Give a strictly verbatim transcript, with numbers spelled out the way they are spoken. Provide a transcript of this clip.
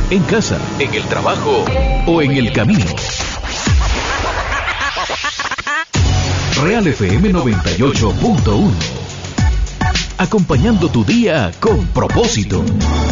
en casa, en el trabajo o en el camino. Real F M noventa y ocho punto uno. Acompañando tu día con propósito.